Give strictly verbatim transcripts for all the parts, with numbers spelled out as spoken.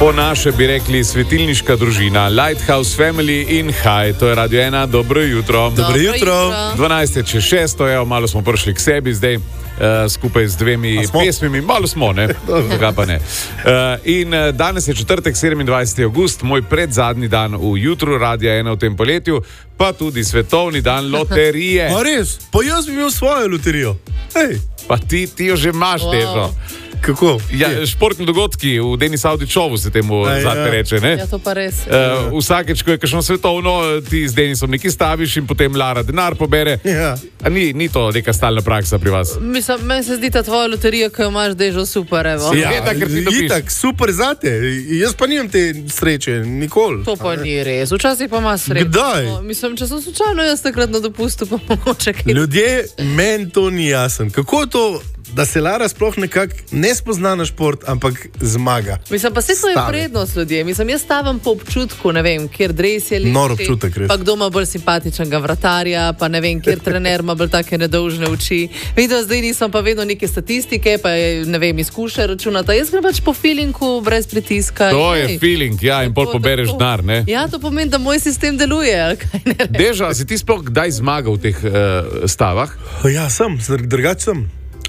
Po naše bi rekli svetilniška družina, Lighthouse Family in Hi, to je Radio ena, dobro jutro. Dobro jutro. dvanajst je čez šesto, evo, malo smo prišli k sebi zdaj, uh, skupaj z dvemi pesmimi, malo smo, ne, tega pa ne. Uh, in uh, danes je četrtek, sedemindvajseti avgust, moj predzadnji dan v jutru Radio ena v tem poletju, pa tudi svetovni dan loterije. A res? Pa jaz bi imel svojo loterijo. Hej. Pa ti, ti jo že imaš, wow. Težo. Kako? Ja, športni dogodki v Denis Audičovu se temu zadnje reče, ne? Ja, to pa res. Uh, vsakeč, ko je kakšno svetovno, ti z Denisom nekaj staviš in potem Lara denar pobere. Ja. A ni, ni to neka stalna praksa pri vas? Mislim, meni se zdi ta tvoja loterija, ki jo imaš, Dežo, super, evo. Ja, itak, ker ti dobiš. Itak, super zate. Jaz pa nimam te sreče, nikoli. To pa ni res. Včasih pa imaš srečo. Kdaj? No, mislim, če sem slučajno jaz takrat na dopustu, pa mogoče kaj. Ljudje, meni to ni jasen. Kako to, da se Lara sploh nekako ne spozna na šport, ampak zmaga? Mislim, pa se to je prednost ljudje. Mislim, jaz stavim po občutku, ne vem, kjer dres je lepši. Nor občutek, res. Pa kdo ima bolj simpatičnega vratarja, pa ne vem, kjer trener ima bolj take nedolžne oči. Videla, zdaj nisem pa vedno neke statistike, pa je, ne vem, izkušnje računata. Jaz grem pač po feelingu, brez pritiska. To je feeling, ja, in pol pobereš denar, ne? Ja, to pomeni, da moj sistem deluje, ali kaj ne reče. Deža, si ti sploh kdaj zmagal v teh uh, stavah? Ja, sem, drugače sem.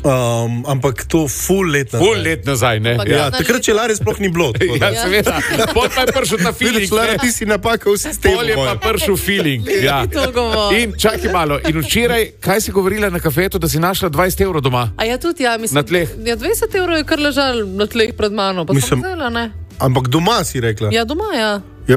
Um, ampak to full let nazaj. Full let nazaj, ne? Ja, takrat, če Lare sploh ni bilo. Ja, seveda. Pol pa je prišel ta feeling. Lara, ti si napakal v sistemu. Pol je pa prišel feeling. Ja. In čakaj malo. In včeraj, kaj si govorila na kafetu, da si našla dvajset evrov doma? A ja, tudi ja, mislim. Na tleh? Ja, dvajset evrov je kar ležal na tleh pred mano. Pa mislim, sem vzela, ne? Ampak doma si rekla? Ja, doma, ja. Ja.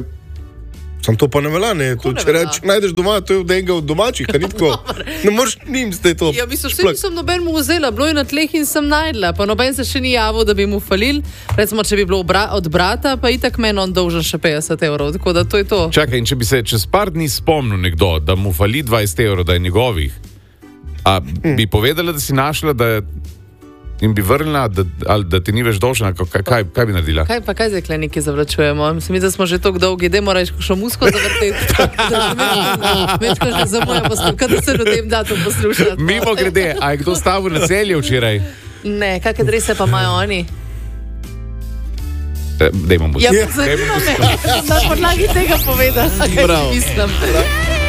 Sam to pa ne velja, ne. To, če reč, najdeš doma, to je od enega od domačih, a ni tako. Ne moreš njim zdaj to. Ja, mislim, še nisem noben mu vzela, bilo je na tleh in sem najdla, pa noben se še ni javil, da bi mu falil. Recimo, če bi bilo bra od brata, pa itak meni on dolžen še petdeset evrov, tako da to je to. Čakaj, in če bi se čez par dni spomnil nekdo, da mu fali dvajset evrov, da je njegovih, a bi povedala, da si našla, da in bi vrnila, da, ali da ti ni več dolžna, kaj, kaj, kaj bi naredila? Kaj pa kaj zdaj kle nekaj zavračujemo? Mislim, da smo že toliko dolgi, da moraš še musko zavrteti. Večko že za moja posluška, da se ljudem da to poslušati. Mimo grede, a je kdo stavil na Celje včeraj? Ne, kakšne drese pa imajo oni? E, dajmo musko. Ja, zanima me, na podlagi tega povedala, kaj mislim.